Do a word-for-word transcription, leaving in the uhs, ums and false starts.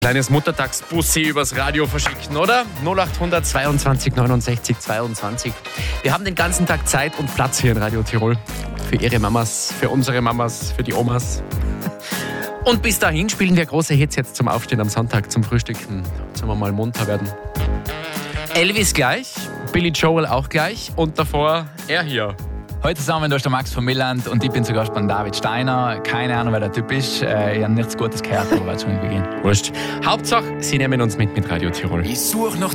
Kleines Muttertagsbussi übers Radio verschicken, oder? null acht hundert zweiundzwanzig neunundsechzig zweiundzwanzig. Wir haben den ganzen Tag Zeit und Platz hier in Radio Tirol. Für Ihre Mamas, für unsere Mamas, für die Omas. Und bis dahin spielen wir große Hits jetzt zum Aufstehen am Sonntag, zum Frühstücken. Sollen wir mal munter werden. Elvis gleich, Billy Joel auch gleich und davor er hier. Heute zusammen, da ist der Max von Milland und ich bin zu Gast bei David Steiner. Keine Ahnung, wer der Typ ist. Äh, ich habe nichts Gutes gehört, aber schon im Beginn. Wurscht. Hauptsache, Sie nehmen uns mit mit Radio Tirol. Ich suche noch